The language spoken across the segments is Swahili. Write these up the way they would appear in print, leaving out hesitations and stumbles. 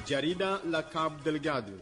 Jarida la Cabo Delgado.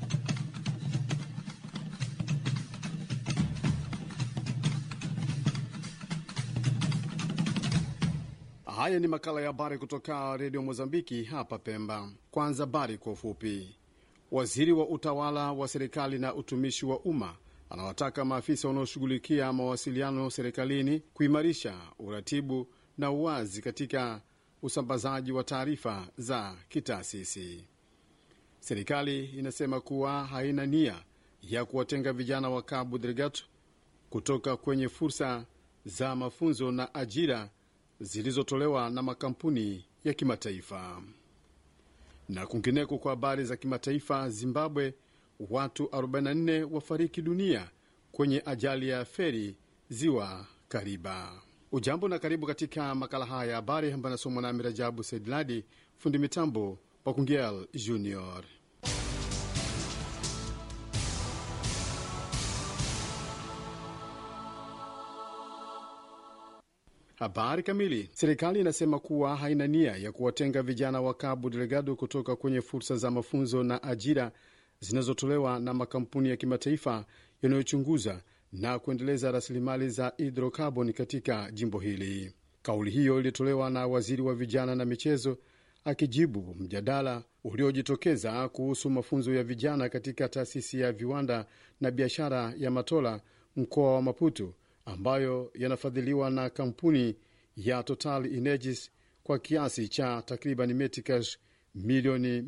Haya ni makala ya habari kutoka redio Mozambiki hapa Pemba. Kwanza habari kwa ufupi. Waziri wa utawala wa serikali na utumishi wa umma anawataka maafisa wanaoshughulikia mawasiliano serikalini kuimarisha uratibu na uwazi katika usambazaji wa taarifa za kitaasisi. Serikali inasema kuwa haina nia ya kuwatenga vijana wa Cabo Delgado kutoka kwenye fursa za mafunzo na ajira zilizotolewa na makampuni ya kimataifa. Na kwingineko, kwa habari za kimataifa, Zimbabwe, watu 44 wafariki dunia kwenye ajali ya feri ziwa Kariba. Ujambo na karibu katika makala haya ya habari ambayo nasomwa na Mirajabu Saidladi, fundi mitambo wa Kungiel Junior. Habari kamili. Serikali inasema kuwa haina nia ya kuwatenga vijana wa Cabo Delgado kutoka kwenye fursa za mafunzo na ajira zinazotolewa na makampuni ya kimataifa yanayochunguza na kuendeleza rasilimali za hidrokarboni katika jimbo hili. Kauli hiyo ilitolewa na waziri wa vijana na michezo akijibu mjadala uliojitokeza kuhusu mafunzo ya vijana katika taasisi ya viwanda na biashara ya Matola, mkoa wa Maputo, ambayo yanafadhiliwa na kampuni ya Total Energies kwa kiasi cha takriban metikash milioni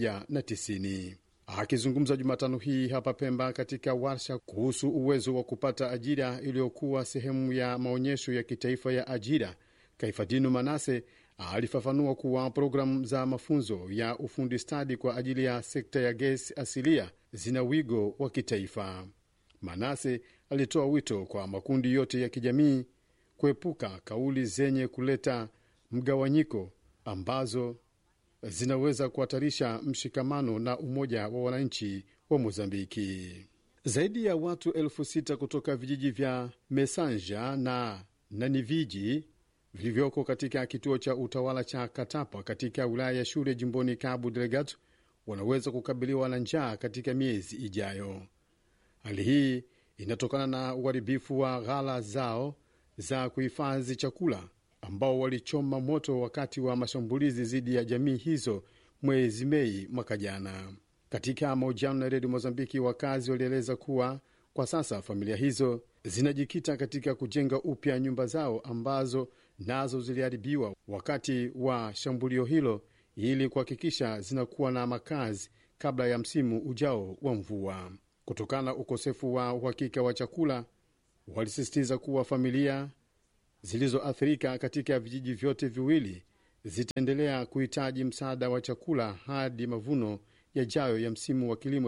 190. Akizungumza Jumatano hii hapa Pemba katika warsha kuhusu uwezo wa kupata ajira iliyokuwa sehemu ya maonyesho ya kitaifa ya ajira, Kaifadino Manase alifafanua kuwa programu za mafunzo ya ufundi stadi kwa ajili ya sekta ya gesi asilia zina wigo wa kitaifa. Manase alitoa wito kwa makundi yote ya kijamii kuepuka kauli zenye kuleta mgawanyiko ambazo zinaweza kuhatarisha mshikamano na umoja wa wananchi wa Mozambiki. Zaidi ya watu 6,000 kutoka vijiji vya Mesanja na Naniviji vilivyoko katika kituo cha utawala cha Katapa katika wilaya ya Shule jimboni Cabo Delgado wanaweza kukabiliwa na njaa katika miezi ijayo. Hali hii inatokana na uharibifu wa ghala zao za kuhifadhi chakula ambao walichoma moto wakati wa mashambulizi dhidi ya jamii hizo mwezi Mei mwaka jana. Katika mahojiano na redio Mozambiki, wakazi walieleza kuwa kwa sasa familia hizo zinajikita katika kujenga upya nyumba zao ambazo nazo ziliharibiwa wakati wa shambulio hilo ili kuhakikisha zinakuwa na makazi kabla ya msimu ujao wa mvua. Kutokana na ukosefu wa uhakika wa chakula, walisisitiza kuwa familia zilizoathirika katika vijiji vyote viwili zitaendelea kuhitaji msaada wa chakula hadi mavuno yajayo ya msimu wa kilimo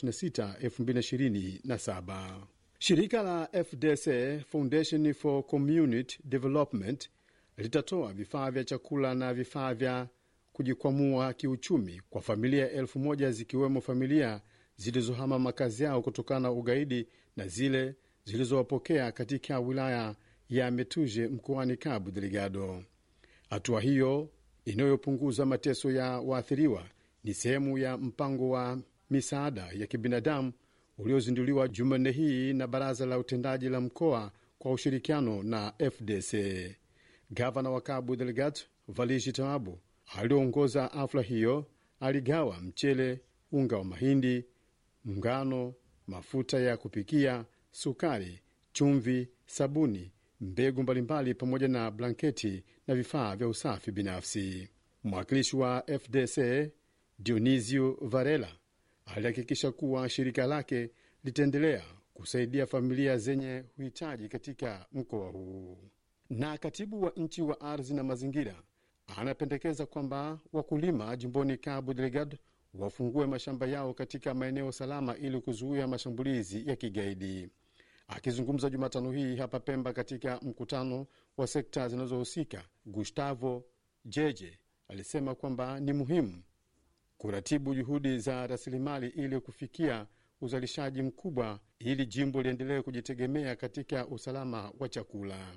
2026-2027. Shirika la FDC, Foundation for Community Development, litatoa vifaa vya chakula na vifaa vya kujikwamua kiuchumi kwa familia 1,000 zikiwemo familia zilizohama makazi yao kutokana na ugaidi na zile zilizowapokea katika wilaya ya Metuje mkoani Cabo Delgado. Hatua hiyo inayopunguza mateso ya waathiriwa ni sehemu ya mpango wa misaada ya kibinadamu uliozinduliwa Jumanne hii na baraza la utendaji la mkoa kwa ushirikiano na FDC. Gavana wa Cabo Delgado Valishi Taabu aliongoza hafla hiyo aligawa mchele, unga wa mahindi, ngano, mafuta ya kupikia, sukari, chumvi, sabuni, mbegu mbalimbali pamoja na blanketi na vifaa vya usafi binafsi. Mwakilishi wa FDC Dionisio Varela alihakikisha kuwa shirika lake litaendelea kusaidia familia zenye uhitaji katika mkoa huu. Na katibu wa nchi wa ardhi na mazingira anapendekeza kwamba wakulima jimboni Cabo Delgado wafungue mashamba yao katika maeneo salama ili kuzuia mashambulizi ya kigaidi. Akizungumza Jumatano hii hapa Pemba katika mkutano wa sekta zinazohusika, Gustavo Jeje alisema kwamba ni muhimu kuratibu juhudi za rasilimali ili kufikia uzalishaji mkubwa ili jimbo liendelee kujitegemea katika usalama wa chakula.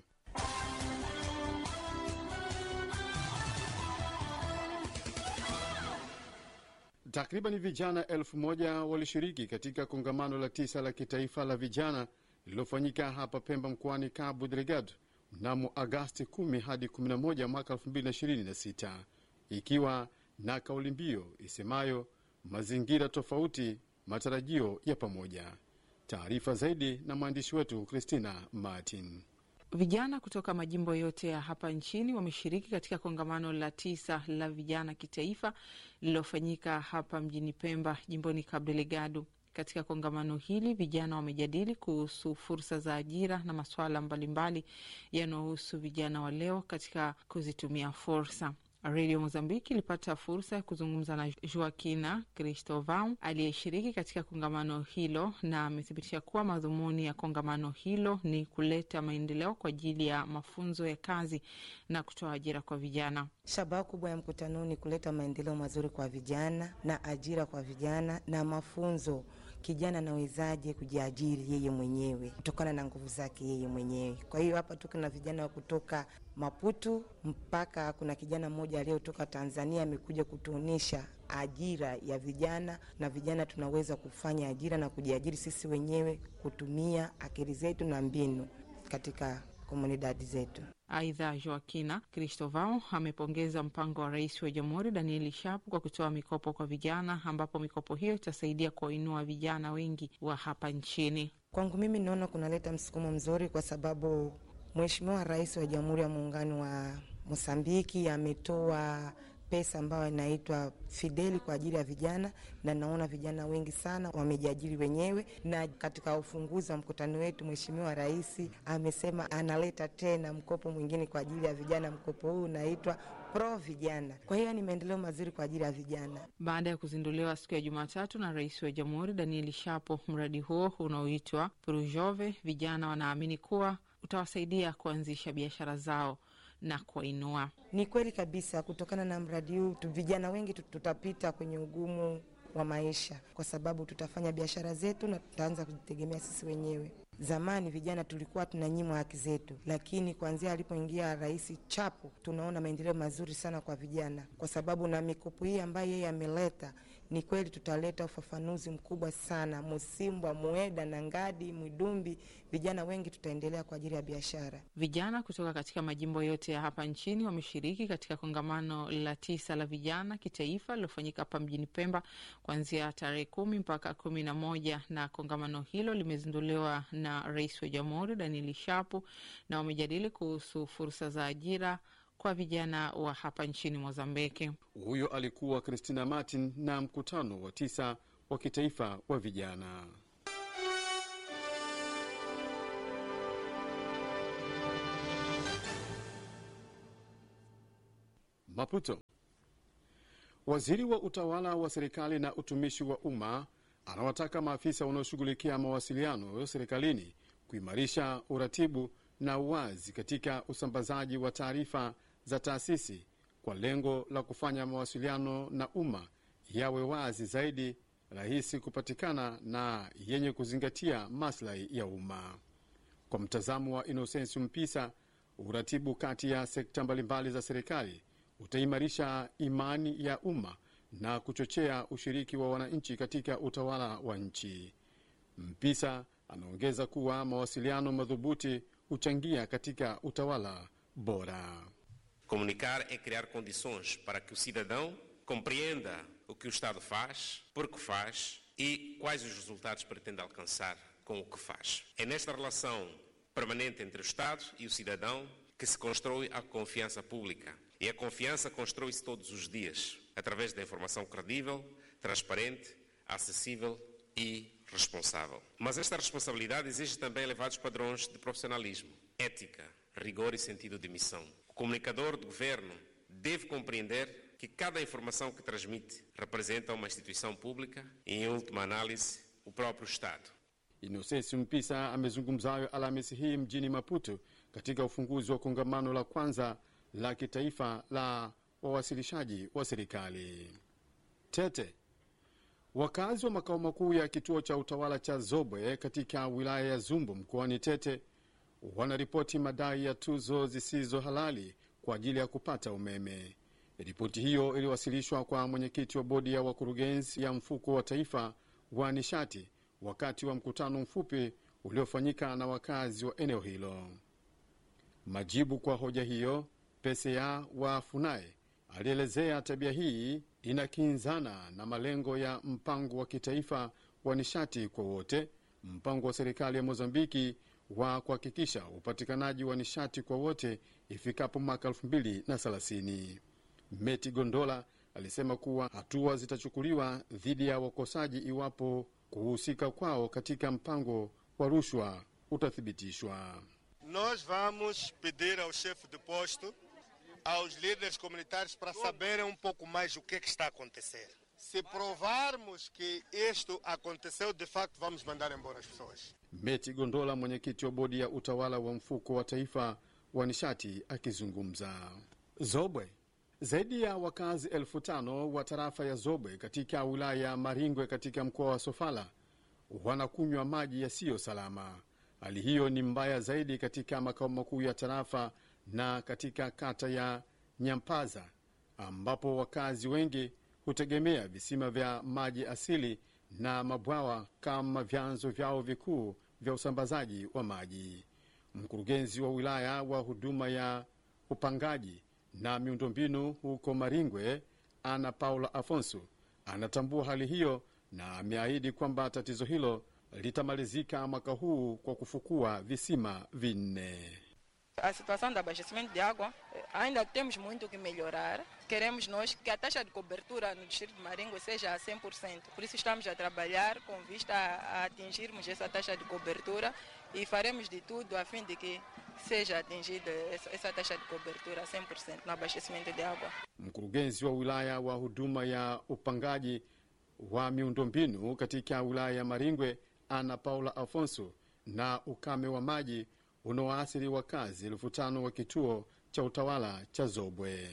Takriban vijana 1000 walishiriki katika kongamano la 9 la kitaifa la vijana lililofanyika hapa Pemba mkoani Cabo Delgado mnamo Agasti 10 hadi 11 mwaka 2026, ikiwa na kauli mbiu isemayo mazingira tofauti, matarajio ya pamoja. Taarifa zaidi na mwandishi wetu Christina Martin. Vijana kutoka majimbo yote ya hapa nchini wameshiriki katika kongamano la 9 la vijana kitaifa lililofanyika hapa mjini Pemba, jimboni Cabo Delgado. Katika kongamano hili vijana wamejadili kuhusu fursa za ajira na masuala mbalimbali yanayohusu vijana wa leo katika kuzitumia fursa. Radio Mozambiki ilipata fursa ya kuzungumza na Joaquina Cristovão aliyeshiriki katika kongamano hilo, na amethibitisha kuwa madhumuni ya kongamano hilo ni kuleta maendeleo kwa ajili ya mafunzo ya kazi na kutoa ajira kwa vijana. Shabaha kubwa ya mkutano ni kuleta maendeleo mazuri kwa vijana na ajira kwa vijana na mafunzo. Kijana anawezaje kujiajiri yeye mwenyewe kutokana na nguvu zake yeye mwenyewe. Kwa hiyo hapa tuko na vijana wa kutoka Maputo mpaka kuna kijana mmoja aliyotoka Tanzania amekuja kutuonesha ajira ya vijana, na vijana tunaweza kufanya ajira na kujiajiri sisi wenyewe kutumia akili zetu na mbinu katika komunidadi zetu. Aidha, Joaquina Cristovão amepongeza mpango wa Rais wa Jamhuri Daniel Shapo kwa kutoa mikopo kwa vijana, ambapo mikopo hiyo itasaidia kuinua vijana wengi wa hapa nchini. Kwangu mimi naona kunaleta msukumo mzuri, kwa sababu Mheshimiwa Rais wa Jamhuri ya Muungano wa Mozambiki ametoa pesa ambayo inaitwa Fideli kwa ajili ya vijana, na naona vijana wengi sana wamejiajiri wenyewe. Na katika ufunguzi wa mkutano wetu Mheshimiwa Rais amesema analeta tena mkopo mwingine kwa ajili ya vijana. Mkopo huu unaitwa Pro Vijana. Kwa hiyo ni maendeleo mazuri kwa ajili ya vijana. Baada ya kuzinduliwa siku ya Jumatatu na Rais wa Jamhuri Daniel Shapo, mradi huo unaoitwa Prujove, vijana wanaamini kuwa utawasaidia kuanzisha biashara zao na kuinua. Ni kweli kabisa, kutokana na mradi huu vijana wengi tutapita kwenye ugumu wa maisha, kwa sababu tutafanya biashara zetu na tutaanza kujitegemea sisi wenyewe. Zamani vijana tulikuwa tunanyimwa haki zetu, lakini kuanzia alipoingia Rais Chapo tunaona maendeleo mazuri sana kwa vijana, kwa sababu na mikopo hii ambayo yeye ameleta, ni kweli tutaleta ufafanuzi mkubwa sana. Musimbwa, Mueda na Ngadi, Mwidumbi, vijana wengi tutaendelea kwa ajili ya biashara. Vijana kutoka katika majimbo yote ya hapa nchini wameshiriki katika kongamano la 9 la vijana kitaifa lilofanyika hapa mjini Pemba kuanzia tarehe 10 mpaka 11, na kongamano hilo limezinduliwa na Rais wa Jamhuri Daniel Shapo, na wamejadili kuhusu fursa za ajira kwa vijana wa hapa nchini Mozambiki. Huyo alikuwa Christina Martin na mkutano wa 9 wa kitaifa wa vijana. Maputo. Waziri wa utawala wa serikali na utumishi wa umma anawataka maafisa wanaoshughulikia mawasiliano serikalini kuimarisha uratibu na uwazi katika usambazaji wa taarifa za taasisi kwa lengo la kufanya mawasiliano na umma yawe wazi zaidi, rahisi kupatikana na yenye kuzingatia maslahi ya umma. Kwa mtazamo wa Innocence Mpisa, uratibu kati ya sekta mbalimbali za serikali utaimarisha imani ya umma na kuchochea ushiriki wa wananchi katika utawala wa nchi. Mpisa anaongeza kuwa mawasiliano madhubuti huchangia katika utawala bora. Comunicar é criar condições para que o cidadão compreenda o que o Estado faz, por que faz e quais os resultados pretende alcançar com o que faz. É nesta relação permanente entre o Estado e o cidadão que se constrói a confiança pública. E a confiança constrói-se todos os dias, através da informação credível, transparente, acessível e responsável. Mas esta responsabilidade exige também elevados padrões de profissionalismo, ética, rigor e sentido de missão. O comunicador do governo deve compreender que cada informação que transmite representa uma instituição pública e, em última análise, o próprio Estado. Innocence Mpisa amezungumza hayo Alhamisi hii mjini Maputo katika ufunguzi wa kongamano la kwanza la kitaifa la wawasilishaji wa serikali. Tete. Wakazi wa makao makuu ya kituo cha utawala cha Zobwe katika wilaya ya Zumbu mkoani Tete wanaripoti madai ya tuzo zisizo halali kwa ajili ya kupata umeme. Ripoti hiyo iliwasilishwa kwa mwenyekiti wa bodi ya wakurugenzi ya mfuko wa taifa wa nishati wakati wa mkutano mfupi uliofanyika na wakazi wa eneo hilo. Majibu kwa hoja hiyo, PCA wa FUNAE alielezea tabia hii inakinzana na malengo ya mpango wa kitaifa wa nishati kwa wote, mpango wa serikali ya Mozambiki wa kuhakikisha upatikanaji wa nishati kwa wote ifikapo mwaka 2030. Meti Gondola alisema kuwa hatua zitachukuliwa dhidi ya wakosaji iwapo kuhusika kwao katika mpango wa rushwa utathibitishwa. Nós vamos pedir ao chefe de posto, aos líderes comunitários, para saberem pouco mais o que está a acontecer. Se provarmos que isto aconteceu, de facto vamos mandar embora as pessoas. Meti Gondola, mwenyekiti wa bodi ya utawala wa mfuko wa taifa wa nishati, akizungumza. Zobwe. Zaidi ya wakazi 5,000 wa tarafa ya Zobwe katika wilaya ya Maringwe katika mkoa wa Sofala wanakunywa maji yasiyo salama. Hali hiyo ni mbaya zaidi katika makao makuu ya tarafa na katika kata ya Nyampaza, ambapo wakazi wengi hutegemea visima vya maji asili na mabwawa kama vyanzo vyao vikuu vya usambazaji wa maji. Mkurugenzi wa wilaya wa huduma ya upangaji na miundombinu huko Maringwe, Ana Paula Afonso, anatambua hali hiyo na ameahidi kwamba tatizo hilo litamalizika mwaka huu kwa kufukua visima 4. A situação do abastecimento de água, ainda temos muito que melhorar. Queremos nós que a taxa de cobertura no distrito de Maringwe seja a 100%. Por isso estamos a trabalhar com vista a atingirmos essa taxa de cobertura e faremos de tudo a fim de que seja atingida essa taxa de cobertura a 100% no abastecimento de água. Mkurugenzi wa wilaya wa huduma ya upangaji wa miundombinu katika wilaya ya Maringwe, Ana Paula Afonso, na ukame wa maji unaoathiri wakazi 5,000 wa kituo cha utawala cha Zobwe.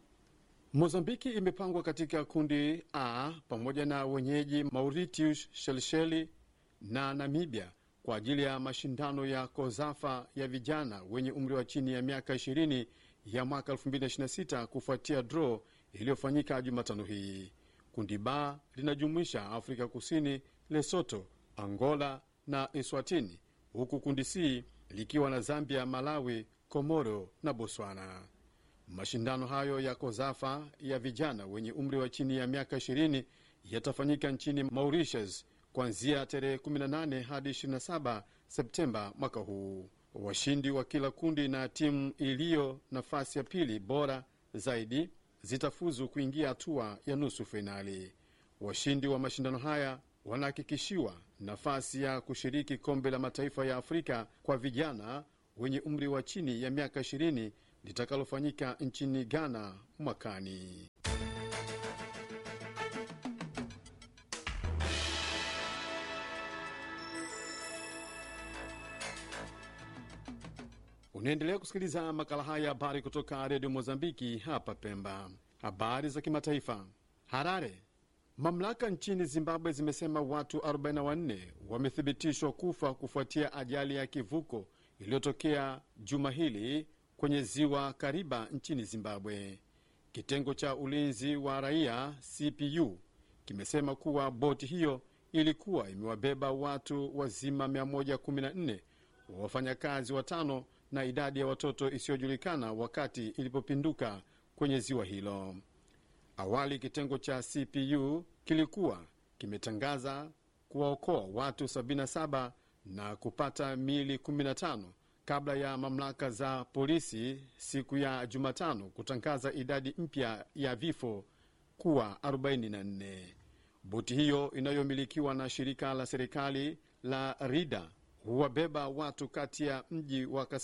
Mozambiki imepangwa katika kundi A pamoja na wenyeji Mauritius, Seychelles na Namibia kwa ajili ya mashindano ya Kozafa ya vijana wenye umri wa chini ya miaka 20 ya mwaka 2026 kufuatia draw iliyofanyika Jumatano hii. Kundi B linajumuisha Afrika Kusini, Lesotho, Angola na Eswatini, huku kundi C likiwa na Zambia, Malawi, Komoro na Botswana. Mashindano hayo ya Kozafa ya vijana wenye umri wa chini ya miaka 20 yatafanyika nchini Mauritius kuanzia tarehe 18 hadi 27 Septemba mwaka huu. Washindi wa kila kundi na timu iliyo nafasi ya pili bora zaidi zitafuzu kuingia hatua ya nusu fainali. Washindi wa mashindano haya wanahakikishiwa nafasi ya kushiriki kombe la mataifa ya Afrika kwa vijana wenye umri wa chini ya miaka 20 litakalofanyika nchini Ghana mwakani. Unaendelea kusikiliza makala haya habari kutoka redio Mozambiki hapa Pemba. Habari za kimataifa. Harare. Mamlaka nchini Zimbabwe zimesema watu 44 wamethibitishwa kufa kufuatia ajali ya kivuko iliyotokea juma hili kwenye ziwa Kariba nchini Zimbabwe. Kitengo cha ulinzi wa raia CPU kimesema kuwa boti hiyo ilikuwa imewabeba watu wazima 114, wafanyakazi 5 na idadi ya watoto isiyojulikana wakati ilipopinduka kwenye ziwa hilo. Awali kitengo cha CPU kilikuwa kimetangaza kuwaokoa watu 77 na kupata miili 15 kabla ya mamlaka za polisi siku ya Jumatano kutangaza idadi mpya ya vifo kuwa 44. Boti hiyo inayomilikiwa na shirika la serikali la RIDA huwabeba watu kati ya mji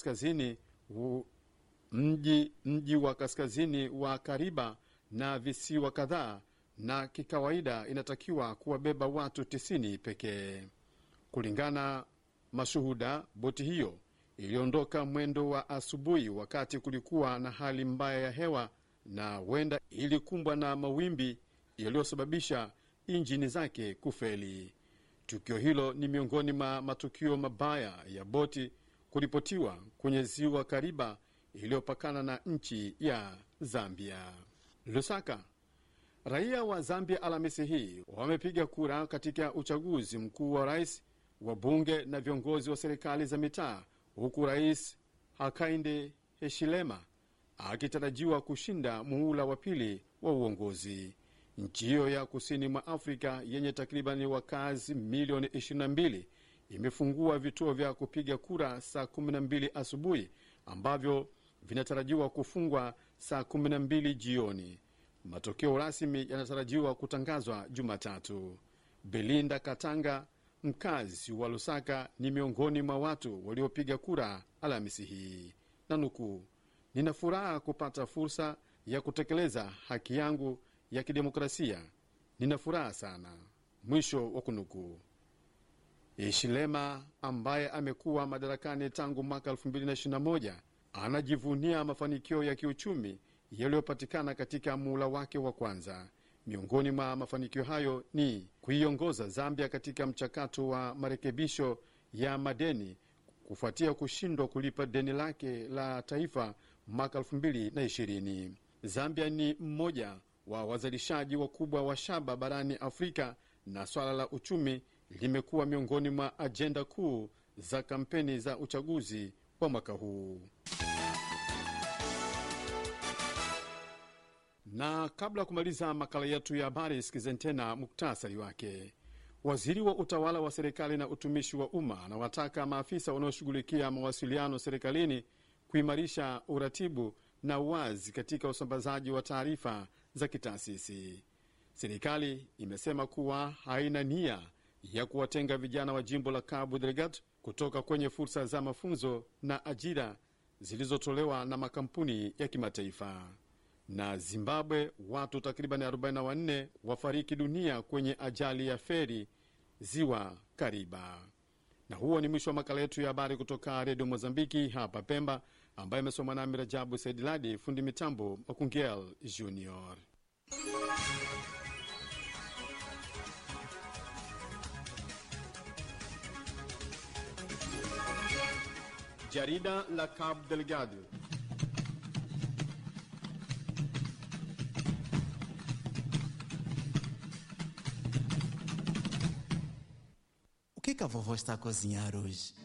wa kaskazini wa Kariba na visiwa kadhaa, na kikawaida inatakiwa kuwabeba watu 90 pekee. Kulingana mashuhuda, boti hiyo iliondoka mwendo wa asubuhi wakati kulikuwa na hali mbaya ya hewa na huenda ilikumbwa na mawimbi yaliyosababisha injini zake kufeli. Tukio hilo ni miongoni mwa matukio mabaya ya boti kuripotiwa kwenye ziwa Kariba iliyopakana na nchi ya Zambia. Lusaka. Raia wa Zambia Alhamisi hii wamepiga kura katika uchaguzi mkuu wa rais, wa bunge na viongozi wa serikali za mitaa, huku Rais Hakainde Hichilema akitarajiwa kushinda muhula wa pili wa uongozi. Nchi hiyo ya kusini mwa Afrika yenye takribani wakazi milioni 22 imefungua vituo vya kupiga kura saa 12 asubuhi ambavyo vinatarajiwa kufungwa saa 12 jioni. Matokeo rasmi yanatarajiwa kutangazwa Jumatatu. Belinda Katanga, mkazi wa Lusaka, ni miongoni mwa watu waliopiga kura Alhamisi hii. Na nukuu, nina furaha kupata fursa ya kutekeleza haki yangu ya kidemokrasia. Nina furaha sana. Mwisho wa kunukuu. Hichilema ambaye amekuwa madarakani tangu mwaka 2021 anajivunia mafanikio ya kiuchumi yaliyopatikana katika muhula wake wa kwanza. Miongoni mwa mafanikio hayo ni kuiongoza Zambia katika mchakato wa marekebisho ya madeni kufuatia kushindwa kulipa deni lake la taifa mwaka 2020. Zambia ni mmoja wa wazalishaji wakubwa wa shaba barani Afrika na swala la uchumi limekuwa miongoni mwa ajenda kuu za kampeni za uchaguzi wa mwaka huu. Na kabla ya kumaliza makala yetu ya habari, sikizeni tena muktasari wake. Waziri wa utawala wa serikali na utumishi wa umma anawataka maafisa wanaoshughulikia mawasiliano serikalini kuimarisha uratibu na uwazi katika usambazaji wa taarifa za kitaasisi. Serikali imesema kuwa haina nia ya kuwatenga vijana wa jimbo la Cabo Delgado kutoka kwenye fursa za mafunzo na ajira zilizotolewa na makampuni ya kimataifa. Na Zimbabwe, watu takriban 44 wafariki dunia kwenye ajali ya feri ziwa Kariba. Na huo ni mwisho wa makala yetu ya habari kutoka Redio Mozambiki hapa Pemba, ambaye amesoma nami Rajabu Saidiladi, fundi mitambo Makungel Junior. Jarida la Cabo Delgado. O que a vovó está a cozinhar hoje?